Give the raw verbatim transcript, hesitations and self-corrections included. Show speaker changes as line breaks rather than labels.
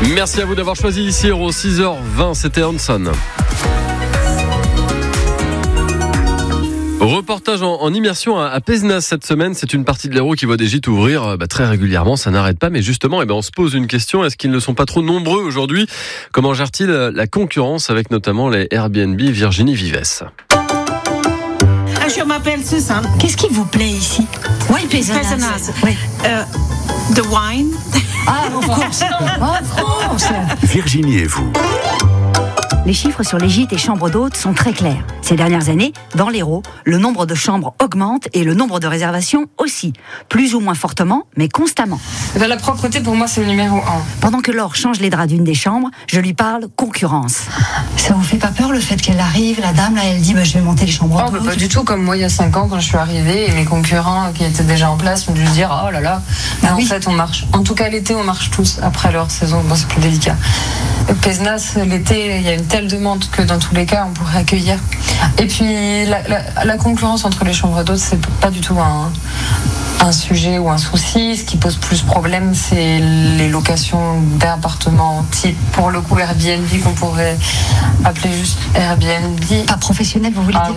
Merci à vous d'avoir choisi ici Héros. six heures vingt, c'était Hanson. Reportage en, en immersion à, à Pézenas cette semaine. C'est une partie de l'Hérault qui voit des gîtes ouvrir bah, très régulièrement. Ça n'arrête pas. Mais justement, eh ben, on se pose une question. Est-ce qu'ils ne sont pas trop nombreux aujourd'hui ? Comment gèrent-ils la concurrence avec notamment les Airbnb? Virginie Vives.
Je m'appelle Suzanne.
Qu'est-ce qui vous plaît ici?
Oui, Pézenas.
Oui.
Euh, the wine.
Ah, of course. Of course.
Virginie et vous.
Les chiffres sur les gîtes et chambres d'hôtes sont très clairs. Ces dernières années, dans l'Hérault, le nombre de chambres augmente et le nombre de réservations aussi. Plus ou moins fortement, mais constamment.
Ben, la propreté, pour moi, c'est le numéro un.
Pendant que Laure change les draps d'une des chambres, je lui parle concurrence.
Ça vous fait pas peur le fait qu'elle arrive, la dame, là, elle dit bah, je vais monter les chambres
Oh, ben,
d'hôtes.
pas du tout, comme moi il y a cinq ans quand je suis arrivée et mes concurrents qui étaient déjà en place ont dû se dire oh là là. Mais
Ah
en
oui.
fait, on marche. En tout cas, l'été, on marche tous après leur saison. Bon, c'est plus délicat. Pézenas, l'été, il y a une telle demande que dans tous les cas, on pourrait accueillir. Et puis, la, la, la concurrence entre les chambres d'hôtes, c'est pas du tout un, un sujet ou un souci. Ce qui pose plus problème, c'est les locations d'appartements type, pour le coup, Airbnb, qu'on pourrait appeler juste Airbnb.
Pas professionnel, vous voulez
Ah,
dire?